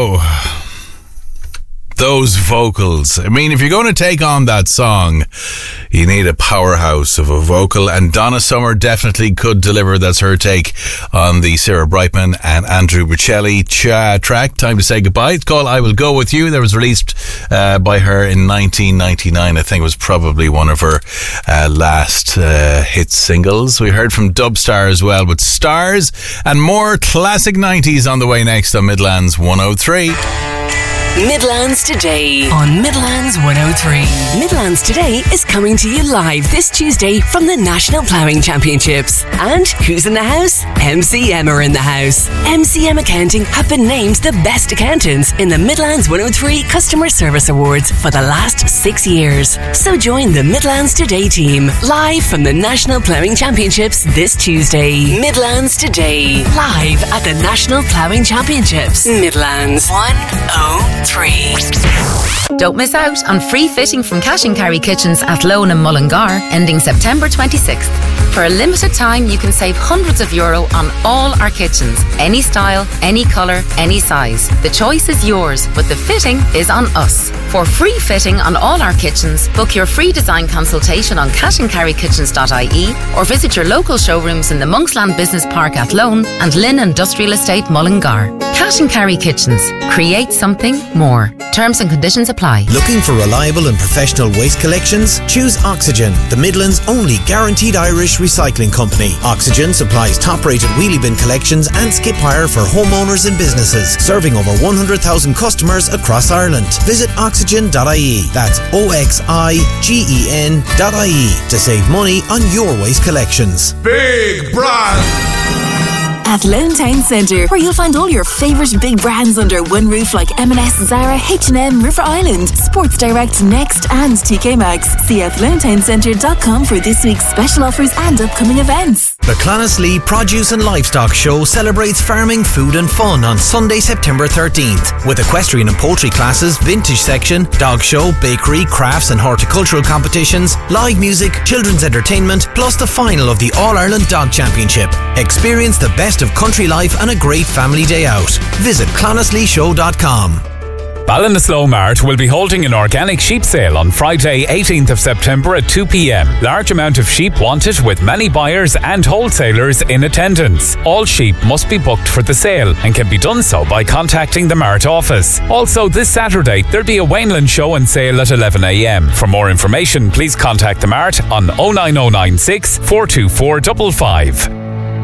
go. Those vocals. I mean, if you're going to take on that song, you need a powerhouse of a vocal, and Donna Summer definitely could deliver. That's her take on the Sarah Brightman and Andrew Bocelli track, Time to Say Goodbye. It's called I Will Go With You. That was released by her in 1999. I think it was probably one of her last hit singles. We heard from Dubstar as well with Stars, and more classic 90s on the way next on Midlands 103. Midlands Today on Midlands 103. Midlands Today is coming to you live this Tuesday from the National Ploughing Championships. And who's in the house? MCM are in the house. MCM Accounting have been named the best accountants in the Midlands 103 Customer Service Awards for the last 6 years. So join the Midlands Today team live from the National Ploughing Championships this Tuesday. Midlands Today, live at the National Ploughing Championships. Midlands 103. Don't miss out on free fitting from Cash and Carry Kitchens at Lone and Mullingar, ending September 26th. For a limited time, you can save hundreds of euro on all our kitchens. Any style, any colour, any size. The choice is yours, but the fitting is on us. For free fitting on all our kitchens, book your free design consultation on cashandcarrykitchens.ie or visit your local showrooms in the Monksland Business Park at Lone and Lynn Industrial Estate Mullingar. Cash and Carry Kitchens. Create something more. Terms and conditions apply. Looking for reliable and professional waste collections? Choose Oxygen, the Midlands' only guaranteed Irish recycling company. Oxygen supplies top-rated wheelie bin collections and skip hire for homeowners and businesses, serving over 100,000 customers across Ireland. Visit oxygen.ie. That's oxygen.ie to save money on your waste collections. Big brand! At Lone Town Centre, where you'll find all your favourite big brands under one roof like M&S, Zara, H&M, River Island, Sports Direct, Next and TK Maxx. See athlonetowncentre.com for this week's special offers and upcoming events. The Clonaslee Produce and Livestock Show celebrates farming, food and fun on Sunday, September 13th. With equestrian and poultry classes, vintage section, dog show, bakery, crafts and horticultural competitions, live music, children's entertainment, plus the final of the All-Ireland Dog Championship. Experience the best of country life and a great family day out. Visit clonasleeshow.com. Ballinasloe Mart will be holding an organic sheep sale on Friday 18th of September at 2 p.m. Large amount of sheep wanted with many buyers and wholesalers in attendance. All sheep must be booked for the sale and can be done so by contacting the Mart office. Also this Saturday there'll be a Waneland show and sale at 11 a.m. For more information please contact the Mart on 09096 424 555.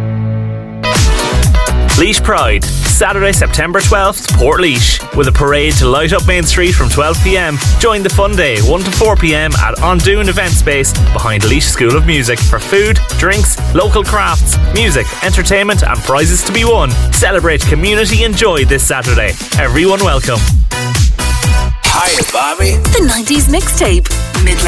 Laois Pride, Saturday, September 12th, Portlaoise, with a parade to light up Main Street from 12 p.m. Join the fun day, 1 to 4 p.m. at Ondoon Event Space behind Laois School of Music for food, drinks, local crafts, music, entertainment and prizes to be won. Celebrate community and joy this Saturday. Everyone welcome. Hiya, Bobby. The 90s mixtape. Midlands.